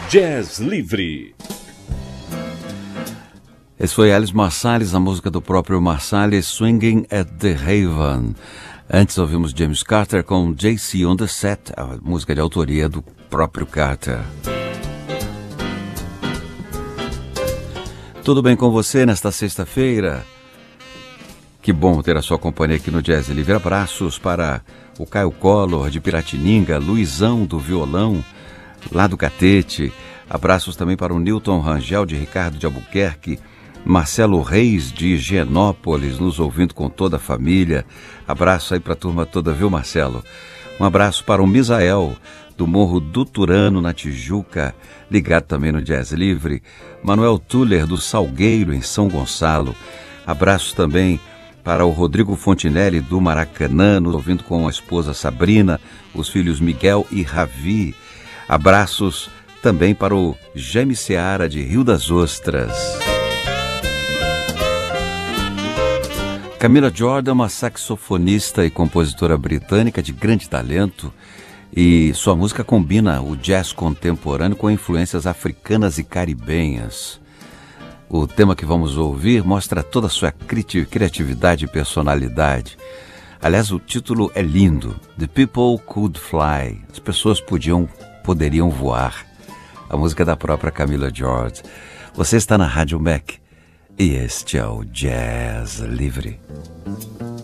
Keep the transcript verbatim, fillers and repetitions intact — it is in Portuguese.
Jazz Livre. Esse foi Alice Marsalis, a música do próprio Marsalis, Swinging at the Haven. Antes ouvimos James Carter com J C on the Set, a música de autoria do próprio Carter. Tudo bem com você nesta sexta-feira? Que bom ter a sua companhia aqui no Jazz Livre. Abraços para o Caio Collor de Piratininga, Luizão do violão, lá do Catete. Abraços também para o Newton Rangel de Ricardo de Albuquerque, Marcelo Reis de Higienópolis, nos ouvindo com toda a família. Abraço aí para a turma toda, viu, Marcelo? Um abraço para o Misael, do Morro do Turano, na Tijuca, ligado também no Jazz Livre. Manuel Tuller, do Salgueiro, em São Gonçalo. Abraços também para o Rodrigo Fontinelli, do Maracanã, nos ouvindo com a esposa Sabrina, os filhos Miguel e Ravi. Abraços também para o Jaime Seara, de Rio das Ostras. Camila Jordan, uma saxofonista e compositora britânica de grande talento, e sua música combina o jazz contemporâneo com influências africanas e caribenhas. O tema que vamos ouvir mostra toda a sua cri- criatividade e personalidade. Aliás, o título é lindo, The People Could Fly, as pessoas podiam, poderiam voar. A música da própria Camila Jordan. Você está na Rádio Mac. E este é o Jazz Livre.